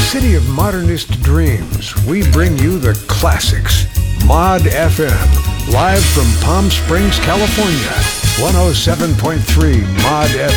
city of modernist dreams, we bring you the classics. Mod FM, live from Palm Springs, California. 107.3 Mod FM.